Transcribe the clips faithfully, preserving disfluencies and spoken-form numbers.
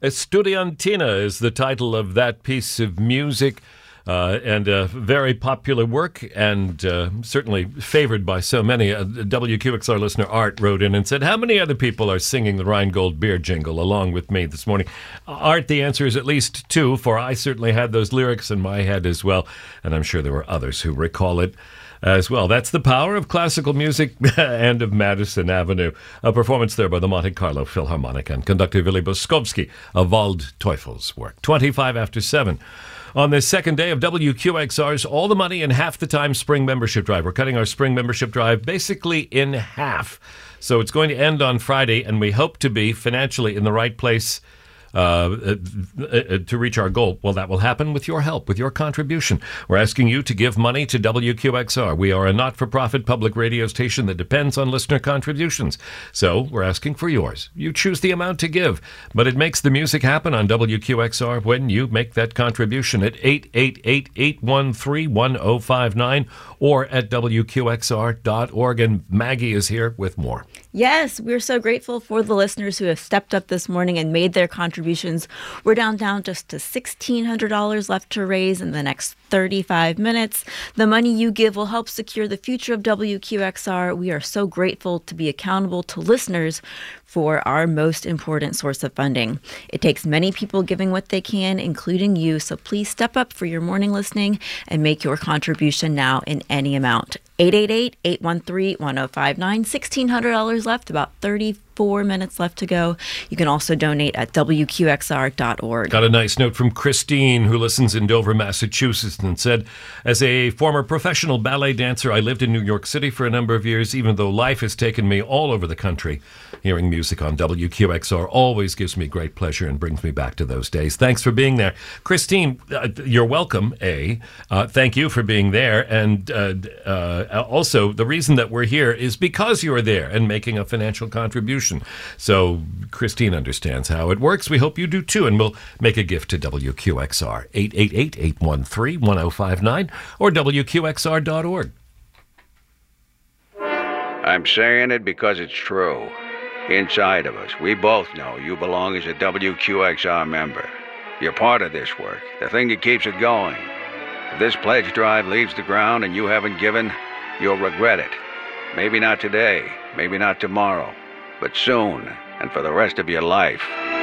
Estudiantina is the title of that piece of music. Uh, and a very popular work, and uh, certainly favored by so many. A W Q X R listener Art wrote in and said, how many other people are singing the Rheingold beer jingle along with me this morning? Art, the answer is at least two, for I certainly had those lyrics in my head as well, and I'm sure there were others who recall it as well. That's the power of classical music and of Madison Avenue. A performance there by the Monte Carlo Philharmonic and conductor Willy Boskowski of Waldteufel's work. twenty-five after seven. On this second day of W Q X R's All the Money in Half the Time Spring Membership Drive. We're cutting our spring membership drive basically in half. So it's going to end on Friday, and we hope to be financially in the right place Uh, uh, to reach our goal. Well, that will happen with your help, with your contribution. We're asking you to give money to W Q X R. We are a not-for-profit public radio station that depends on listener contributions. So we're asking for yours. You choose the amount to give, but it makes the music happen on W Q X R when you make that contribution at eight eight eight, eight one three, one zero five nine or at W Q X R dot org. And Maggie is here with more. Yes, we're so grateful for the listeners who have stepped up this morning and made their contributions. We're down down just to sixteen hundred dollars left to raise in the next thirty-five minutes. The money you give will help secure the future of W Q X R. We are so grateful to be accountable to listeners for our most important source of funding. It takes many people giving what they can, including you, so please step up for your morning listening and make your contribution now in any amount. eight eight eight, eight one three, one zero five nine, sixteen hundred dollars left, about thirty-four minutes left to go. You can also donate at W Q X R dot org. Got a nice note from Christine, who listens in Dover, Massachusetts, and said, as a former professional ballet dancer, I lived in New York City for a number of years, even though life has taken me all over the country. Hearing music on W Q X R always gives me great pleasure and brings me back to those days. Thanks for being there. Christine, uh, you're welcome, A. Uh, thank you for being there. And uh, uh, also, the reason that we're here is because you're there and making a financial contribution. So Christine understands how it works. We hope you do too, and we'll make a gift to W Q X R. eight eight eight, eight one three, one zero five nine or W Q X R dot org. I'm saying it because it's true. Inside of us, we both know you belong as a W Q X R member. You're part of this work, the thing that keeps it going. If this pledge drive leaves the ground and you haven't given, you'll regret it. Maybe not today, maybe not tomorrow, but soon, and for the rest of your life.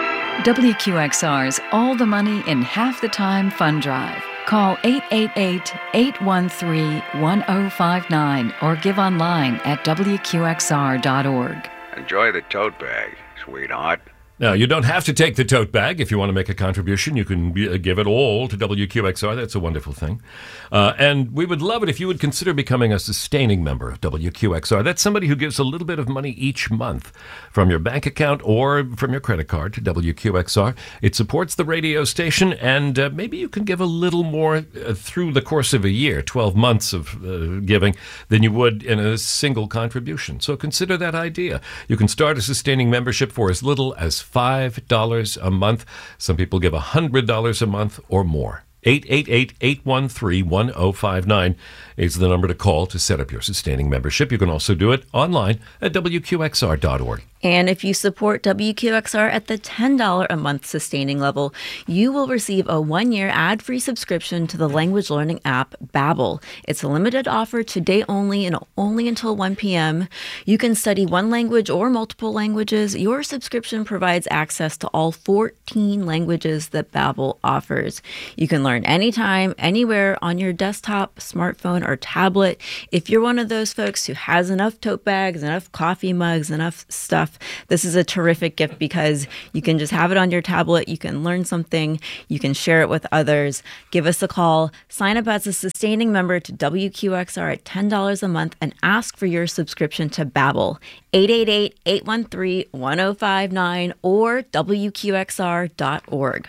W Q X R's All the Money in Half the Time Fund Drive. Call eight eight eight, eight one three, one zero five nine or give online at W Q X R dot org. Enjoy the tote bag, sweetheart. Now, you don't have to take the tote bag if you want to make a contribution. You can be, uh, give it all to W Q X R. That's a wonderful thing. Uh, and we would love it if you would consider becoming a sustaining member of W Q X R. That's somebody who gives a little bit of money each month from your bank account or from your credit card to W Q X R. It supports the radio station, and uh, maybe you can give a little more uh, through the course of a year, twelve months of uh, giving, than you would in a single contribution. So consider that idea. You can start a sustaining membership for as little as five dollars a month. Some people give one hundred dollars a month or more. eight eight eight, eight one three, one zero five nine is the number to call to set up your sustaining membership. You can also do it online at W Q X R dot org. And if you support W Q X R at the ten dollars a month sustaining level, you will receive a one-year ad-free subscription to the language learning app Babbel. It's a limited offer today only and only until one p.m. You can study one language or multiple languages. Your subscription provides access to all fourteen languages that Babbel offers. You can learn anytime, anywhere on your desktop, smartphone, or tablet. If you're one of those folks who has enough tote bags, enough coffee mugs, enough stuff, this is a terrific gift because you can just have it on your tablet. You can learn something. You can share it with others. Give us a call. Sign up as a sustaining member to W Q X R at ten dollars a month and ask for your subscription to Babbel. eight eight eight, eight one three, one zero five nine or W Q X R dot org.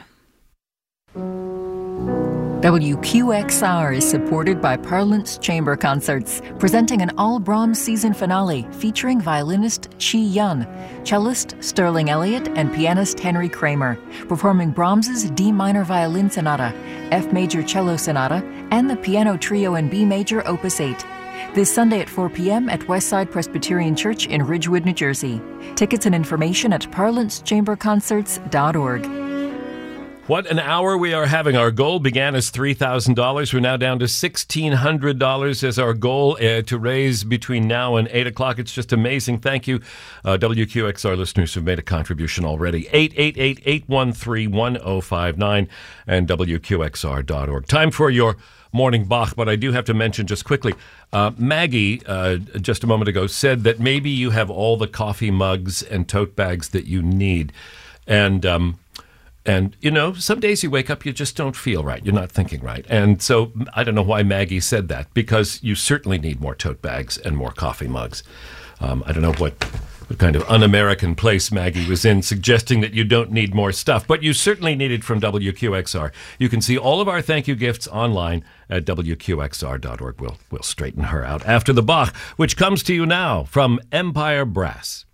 W Q X R is supported by Parlance Chamber Concerts, presenting an all-Brahms season finale featuring violinist Chi Yun, cellist Sterling Elliott, and pianist Henry Kramer, performing Brahms's D minor violin sonata, F major cello sonata, and the piano trio in B major opus eight. This Sunday at four p.m. at Westside Presbyterian Church in Ridgewood, New Jersey. Tickets and information at parlance chamber concerts dot org. What an hour we are having. Our goal began as three thousand dollars. We're now down to sixteen hundred dollars as our goal uh, to raise between now and eight o'clock. It's just amazing. Thank you, uh, W Q X R listeners who've made a contribution already. eight eight eight, eight one three, one oh five nine and W Q X R dot org. Time for your morning Bach, but I do have to mention just quickly, uh, Maggie, uh, just a moment ago, said that maybe you have all the coffee mugs and tote bags that you need. And... Um, And, you know, some days you wake up, you just don't feel right. You're not thinking right. And so I don't know why Maggie said that, because you certainly need more tote bags and more coffee mugs. Um, I don't know what, what kind of un-American place Maggie was in suggesting that you don't need more stuff, but you certainly need it from W Q X R. You can see all of our thank you gifts online at W Q X R dot org. We'll, we'll straighten her out after the Bach, which comes to you now from Empire Brass.